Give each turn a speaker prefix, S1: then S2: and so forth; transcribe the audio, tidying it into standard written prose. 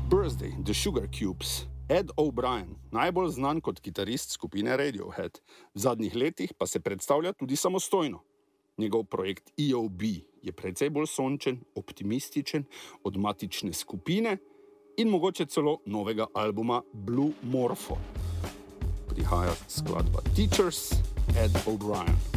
S1: Birthday, The Sugar Cubes, Ed O'Brien, najbolj znan kot kitarist skupine Radiohead, v zadnjih letih pa se predstavlja tudi samostojno. Njegov projekt EOB je precej bolj sončen, optimističen od matične skupine in mogoče celo novega albuma Blue Morpho. Prihaja skladba Teachers, Ed O'Brien.